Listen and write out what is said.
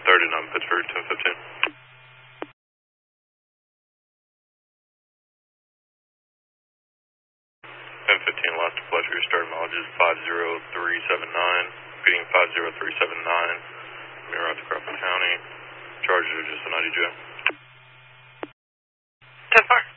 39 Pittsburgh, 1015. 1015, last flush, your start mileage is 50379, beating 50379, Mirage, Crawford County. Charges are just an IDJ. 10-4.